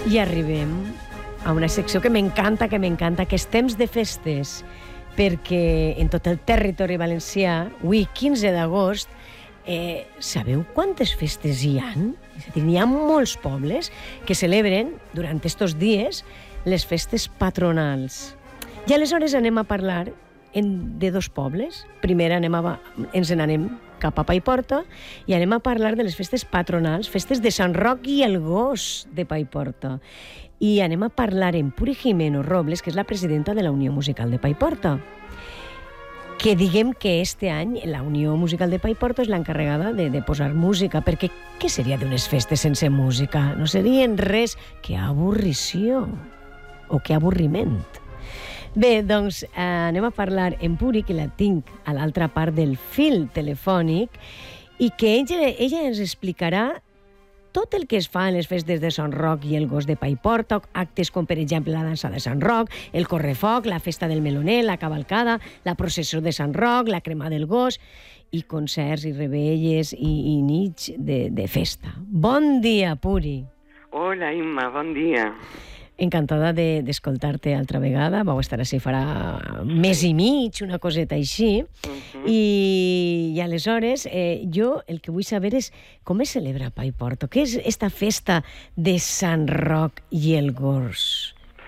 I arribem a una secció que m'encanta, que és temps de festes, perquè en tot el territori valencià, avui, 15 d'agost, sabeu quantes festes hi ha? És a dir, hi ha molts pobles que celebren, durant aquests dies, les festes patronals. I aleshores anem a parlar de dos pobles. Primer ens n'anem cap a Paiporta i anem a parlar de les festes patronals, festes de Sant Roc i el Gos de Paiporta. I anem a parlar amb Puri Jimeno Robles, que és la presidenta de la Unió Musical de Paiporta, que diguem que este any la Unió Musical de Paiporta és l'encarregada de posar música, perquè què seria d'unes festes sense música? No serien res que avorrició o que avorriment. Bé, doncs anem a parlar amb Puri, que la tinc a l'altra part del fil telefònic, i que ella ens explicarà tot el que es fa en les festes de Sant Roc i el Gos de Paiporta, actes com, per exemple, la dansa de Sant Roc, el correfoc, la festa del meloner, la cavalcada, la processó de Sant Roc, la crema del gos, i concerts i revetlles i nits de festa. Bon dia, Puri. Hola, Imma, bon dia. Encantada d'escoltar-te altra vegada. Vau estar així farà mes i mig, una coseta així. I aleshores, jo el que vull saber és com es celebra Paiporta. Què és esta festa de Sant Roc i el Gos?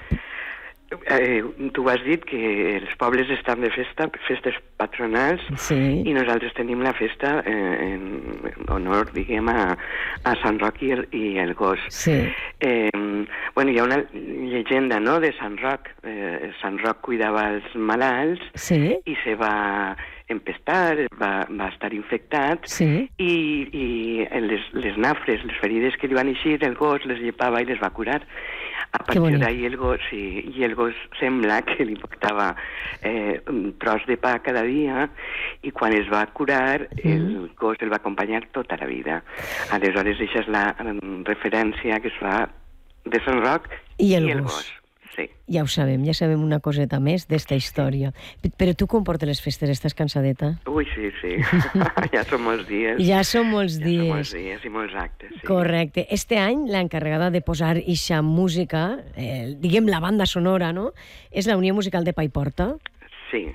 Tu has dit que els pobles estan de festa, festes patronals, sí. I nosaltres tenim la festa en honor, diguem, a Sant Roc i el Gos. Sí. Bueno, hi ha una llegenda, no?, de Sant Roc. Sant Roc cuidava els malalts, sí. I se va empestar, va estar infectat, sí. I les nafres, les ferides que li van eixir, el Gos les llepava i les va curar. A partir d'ahir el Gos sembla que li portava un tros de pa cada dia, i quan es va curar el Gos el va acompanyar tota la vida. Aleshores, això és la referència que es fa de Sant Roc i el Gos. Sí. Ja ho sabem, ja sabem una coseta més d'esta història. Però tu com portes les festes? Estàs cansadeta? Ui, sí. Ja són molts dies. Ja són molts dies. Ja són molts dies i molts actes, sí. Correcte. Este any l'encarregada de posar ixa música, diguem la banda sonora, no?, és la Unió Musical de Paiporta. Sí.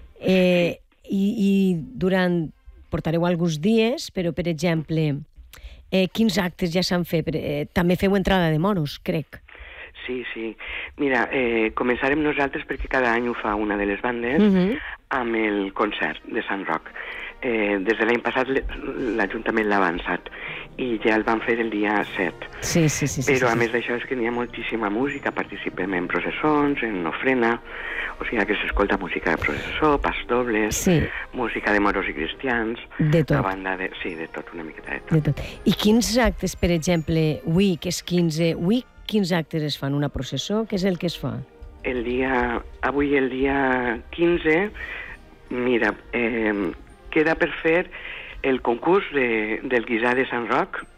I durant... portareu alguns dies, però, per exemple, quins actes ja s'han fet? També feu entrada de moros, crec. Sí. Mira, començarem nosaltres perquè cada any ho fa una de les bandes amb el concert de Sant Roc. Des de l'any passat l'Ajuntament l'ha avançat i ja el van fer el dia 7. Sí. Però a més d'això és que n'hi ha moltíssima música, participem en processons, en ofrena, o sigui que s'escolta música de processó, pasdobles, música de moros i cristians, de tot. Banda de tot, una miqueta de tot. I quins actes, per exemple, avui, que és 15, quins actes es fan? Una processó? Què és el que es fa? Avui, el dia 15, mira, queda per fer el concurs del guisar de Sant Roc,